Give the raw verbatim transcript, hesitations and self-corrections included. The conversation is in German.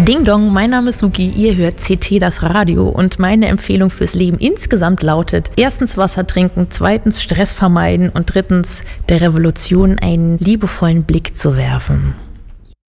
Ding Dong, mein Name ist Suki, ihr hört C T das Radio und meine Empfehlung fürs Leben insgesamt lautet: erstens Wasser trinken, zweitens Stress vermeiden und drittens der Revolution einen liebevollen Blick zu werfen.